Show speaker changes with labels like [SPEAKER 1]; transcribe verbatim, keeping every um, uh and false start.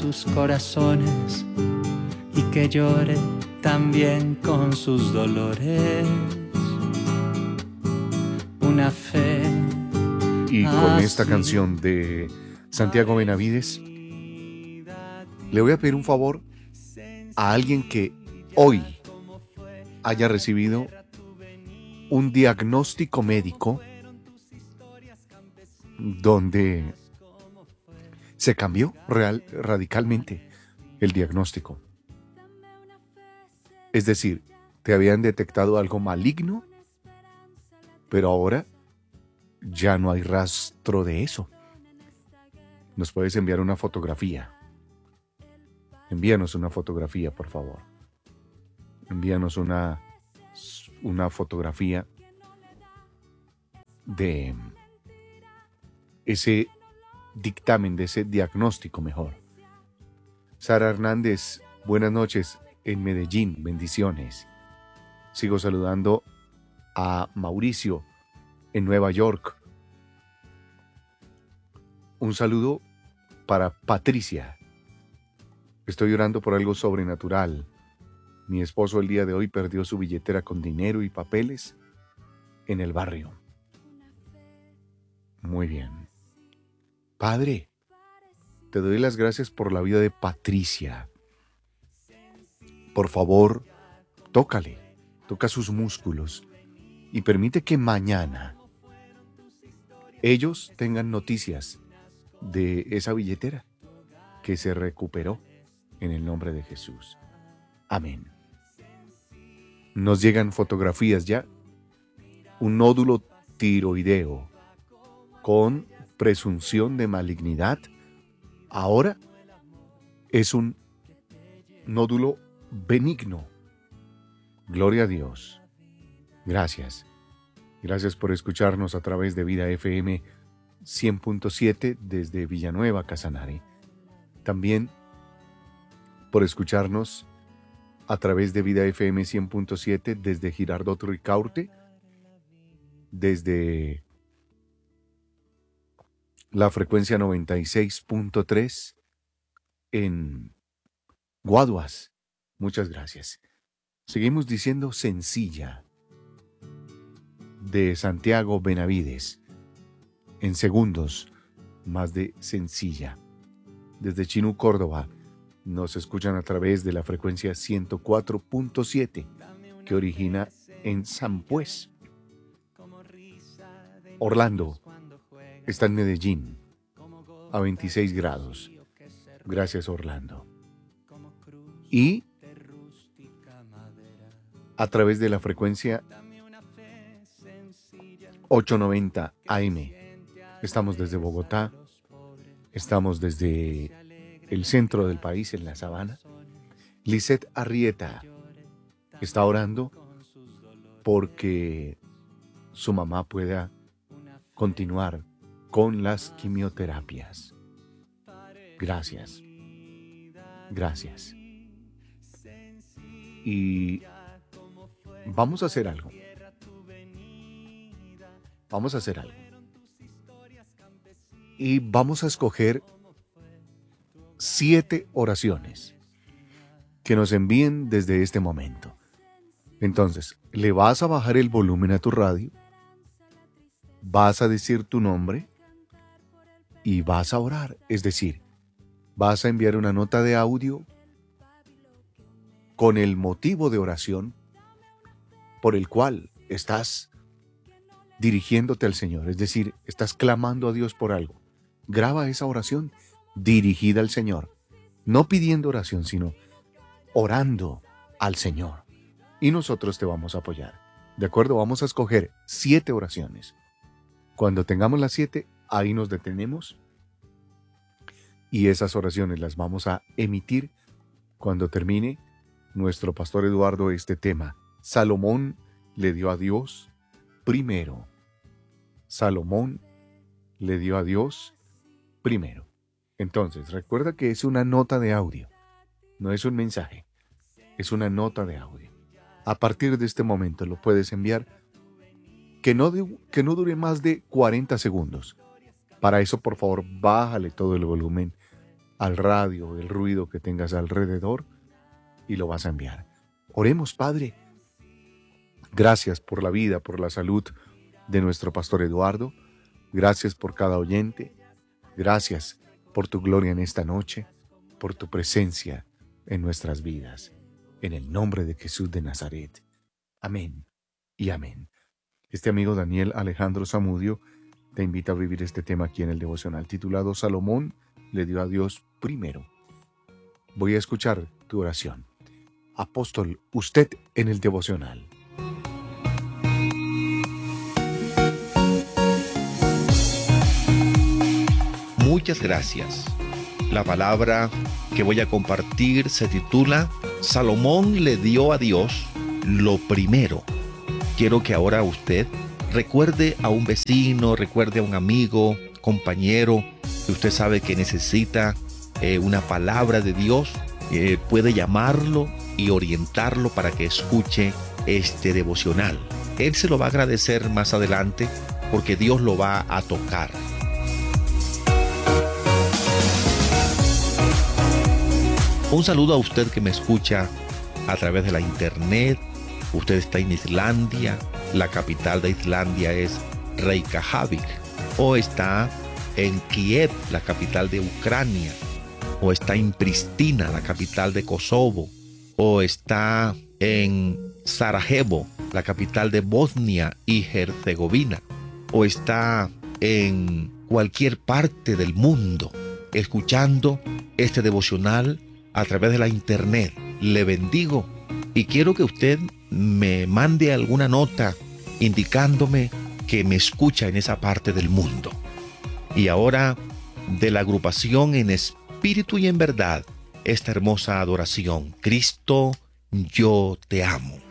[SPEAKER 1] sus corazones y que llore también con sus dolores. Una fe.
[SPEAKER 2] Y con esta canción de Santiago Benavides, le voy a pedir un favor a alguien que hoy haya recibido un diagnóstico médico donde se cambió real, radicalmente el diagnóstico. Es decir, te habían detectado algo maligno, pero ahora ya no hay rastro de eso. Nos puedes enviar una fotografía. Envíanos una fotografía, por favor. Envíanos una, una fotografía de ese dictamen, de ese diagnóstico mejor. Sara Hernández, buenas noches en Medellín, bendiciones. Sigo saludando a Mauricio en Nueva York. Un saludo para Patricia. Estoy orando por algo sobrenatural. Mi esposo el día de hoy perdió su billetera con dinero y papeles en el barrio. Muy bien. Padre, te doy las gracias por la vida de Patricia. Por favor, tócale, toca sus músculos y permite que mañana ellos tengan noticias de esa billetera que se recuperó en el nombre de Jesús. Amén. Nos llegan fotografías ya. Un nódulo tiroideo con presunción de malignidad ahora es un nódulo benigno. Gloria a Dios. Gracias. Gracias por escucharnos a través de Vida F M cien punto siete desde Villanueva, Casanare. También por escucharnos a través de Vida F M cien punto siete desde Girardot Ricaurte, desde la frecuencia noventa y seis punto tres en Guaduas. Muchas gracias. Seguimos diciendo sencilla de Santiago Benavides. En segundos, más de sencilla. Desde Chinú, Córdoba, nos escuchan a través de la frecuencia ciento cuatro punto siete que origina en Sampués. Orlando está en Medellín a veintiséis grados. Gracias, Orlando. Y a través de la frecuencia ochocientos noventa A M. Estamos desde Bogotá, estamos desde el centro del país, en la Sabana. Lisette Arrieta está orando porque su mamá pueda continuar con las quimioterapias. Gracias. Gracias. Y vamos a hacer algo. Vamos a hacer algo. Y vamos a escoger siete oraciones que nos envíen desde este momento. Entonces, le vas a bajar el volumen a tu radio, vas a decir tu nombre y vas a orar. Es decir, vas a enviar una nota de audio con el motivo de oración por el cual estás dirigiéndote al Señor. Es decir, estás clamando a Dios por algo. Graba esa oración dirigida al Señor. No pidiendo oración, sino orando al Señor. Y nosotros te vamos a apoyar. ¿De acuerdo? Vamos a escoger siete oraciones. Cuando tengamos las siete, ahí nos detenemos. Y esas oraciones las vamos a emitir cuando termine nuestro pastor Eduardo este tema. Salomón le dio a Dios primero. Salomón le dio a Dios primero. Entonces, recuerda que es una nota de audio. No es un mensaje. Es una nota de audio. A partir de este momento lo puedes enviar. Que no, de, que no dure más de cuarenta segundos. Para eso, por favor, bájale todo el volumen al radio, el ruido que tengas alrededor, y lo vas a enviar. Oremos, Padre. Gracias por la vida, por la salud de nuestro pastor Eduardo. Gracias por cada oyente. Gracias por tu gloria en esta noche, por tu presencia en nuestras vidas. En el nombre de Jesús de Nazaret. Amén y amén. Este amigo Daniel Alejandro Zamudio te invita a vivir este tema aquí en el devocional titulado Salomón le dio a Dios primero. Voy a escuchar tu oración. Apóstol, usted en el devocional.
[SPEAKER 3] Muchas gracias. La palabra que voy a compartir se titula Salomón le dio a Dios lo primero. Quiero que ahora usted recuerde a un vecino, recuerde a un amigo, compañero, que usted sabe que necesita eh, una palabra de Dios. Eh, puede llamarlo y orientarlo para que escuche este devocional. Él se lo va a agradecer más adelante porque Dios lo va a tocar. Un saludo a usted que me escucha a través de la internet. Usted está en Islandia, la capital de Islandia es Reykjavik, o está en Kiev, la capital de Ucrania, o está en Pristina, la capital de Kosovo, o está en Sarajevo, la capital de Bosnia y Herzegovina, o está en cualquier parte del mundo escuchando este devocional a través de la internet. Le bendigo y quiero que usted me mande alguna nota indicándome que me escucha en esa parte del mundo. Y ahora, de la agrupación En Espíritu y en Verdad, esta hermosa adoración, Cristo, yo te amo.